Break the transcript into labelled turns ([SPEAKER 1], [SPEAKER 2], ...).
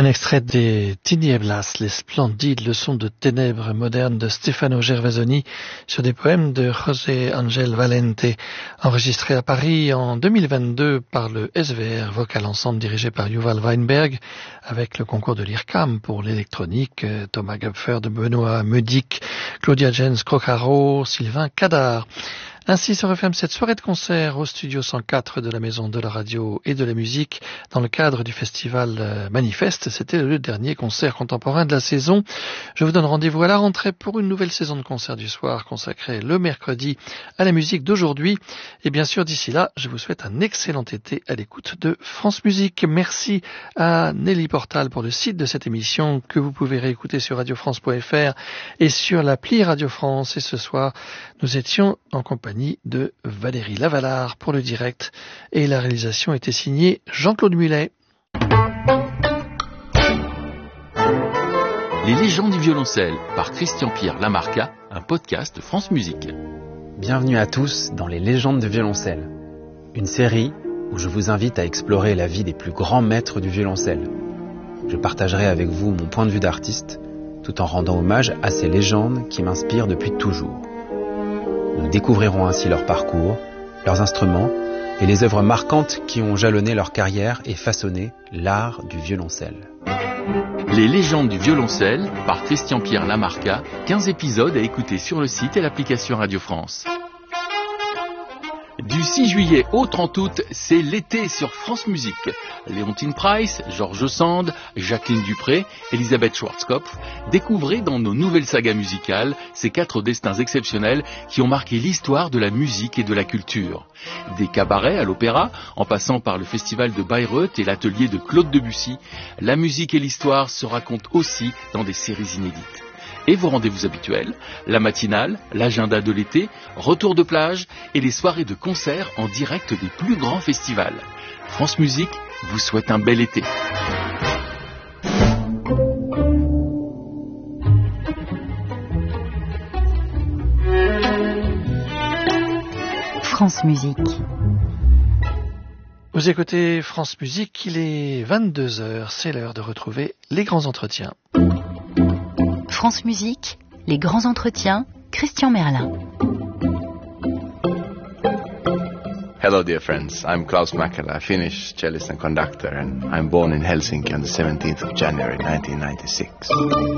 [SPEAKER 1] Un extrait des Tinieblas, les splendides leçons de ténèbres modernes de Stefano Gervasoni sur des poèmes de José Ángel Valente, enregistrés à Paris en 2022 par le SVR Vocal Ensemble dirigé par Yuval Weinberg, avec le concours de l'IRCAM pour l'électronique, Thomas Gupfer de Benoît Meudic, Claudia Jens Crocaro, Sylvain Cadar. Ainsi se referme cette soirée de concert au studio 104 de la Maison de la Radio et de la Musique dans le cadre du festival Manifeste. C'était le dernier concert contemporain de la saison. Je vous donne rendez-vous à la rentrée pour une nouvelle saison de concerts du soir consacrée le mercredi à la musique d'aujourd'hui. Et bien sûr, d'ici là, je vous souhaite un excellent été à l'écoute de France Musique. Merci à Nelly Portal pour le site de cette émission que vous pouvez réécouter sur radiofrance.fr et sur l'appli Radio France. Et ce soir, nous étions en compagnie de Valérie Lavalard pour le direct et la réalisation était signée Jean-Claude Mulet.
[SPEAKER 2] Les légendes du violoncelle par Christian-Pierre Lamarca, un podcast de France Musique.
[SPEAKER 3] Bienvenue à tous dans Les légendes du violoncelle, une série où je vous invite à explorer la vie des plus grands maîtres du violoncelle. Je partagerai avec vous mon point de vue d'artiste, tout en rendant hommage à ces légendes qui m'inspirent depuis toujours. Nous découvrirons ainsi leur parcours, leurs instruments et les œuvres marquantes qui ont jalonné leur carrière et façonné l'art du violoncelle.
[SPEAKER 2] Les légendes du violoncelle par Christian-Pierre Lamarca, 15 épisodes à écouter sur le site et l'application Radio France. Du 6 juillet au 30 août, c'est l'été sur France Musique. Léontine Price, Georges Sand, Jacqueline Dupré, Elisabeth Schwarzkopf, découvrez dans nos nouvelles sagas musicales ces 4 destins exceptionnels qui ont marqué l'histoire de la musique et de la culture. Des cabarets à l'opéra, en passant par le festival de Bayreuth et l'atelier de Claude Debussy, la musique et l'histoire se racontent aussi dans des séries inédites. Et vos rendez-vous habituels, la matinale, l'agenda de l'été, retour de plage et les soirées de concert en direct des plus grands festivals. France Musique vous souhaite un bel été.
[SPEAKER 4] France Musique.
[SPEAKER 1] Vous écoutez France Musique, il est 22h, c'est l'heure de retrouver les grands entretiens.
[SPEAKER 4] France Musique, les grands entretiens, Christian Merlin.
[SPEAKER 5] Hello dear friends, I'm Klaus Mäkelä, Finnish cellist and conductor, and I'm born in Helsinki on the 17th of January 1996.